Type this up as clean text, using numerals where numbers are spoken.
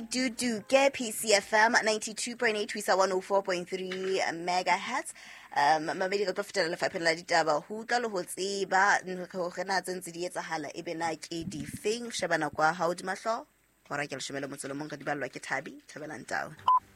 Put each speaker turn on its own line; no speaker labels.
dudu ke PCFM 92.8 wisa 104.3 megahertz. Mamedi ka tlo fetela lefapheng la ditaba ho tla le ho tseba gore na tsentse di etsahala e be na ke di feng shebana kwa haudi mahlo hora ke le shemela motselo mong ka di ballwa ke Thabi Thabelang Tau.